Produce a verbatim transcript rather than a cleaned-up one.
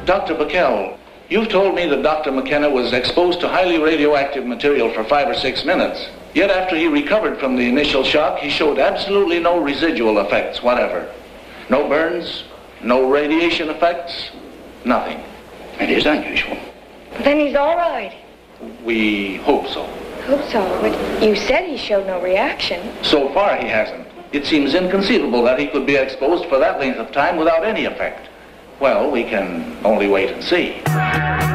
Doctor Backel, you've told me that Doctor McKenna was exposed to highly radioactive material for five or six minutes. Yet after he recovered from the initial shock, he showed absolutely no residual effects whatever. No burns, no radiation effects, nothing. It is unusual. Then he's all right. We hope so. Hope so, but you said he showed no reaction. So far he hasn't. It seems inconceivable that he could be exposed for that length of time without any effect. Well, we can only wait and see.